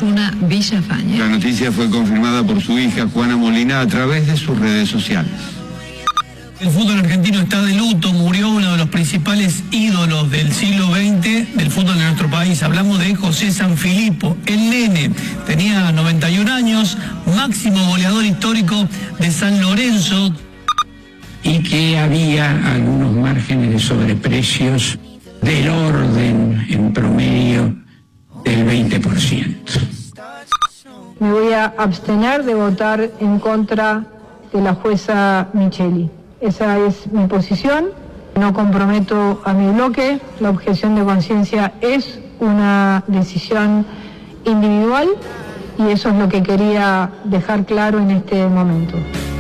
Fortuna Villafañe. La noticia fue confirmada por su hija Juana Molina a través de sus redes sociales. El fútbol argentino está de luto, murió uno de los principales ídolos del siglo XX del fútbol de nuestro país. Hablamos de José Sanfilippo, el nene. Tenía 91 años, máximo goleador histórico de San Lorenzo. Y que había algunos márgenes de sobreprecios del orden, en promedio, del 20%. Me voy a abstener de votar en contra de la jueza Micheli. Esa es mi posición, no comprometo a mi bloque, la objeción de conciencia es una decisión individual y eso es lo que quería dejar claro en este momento.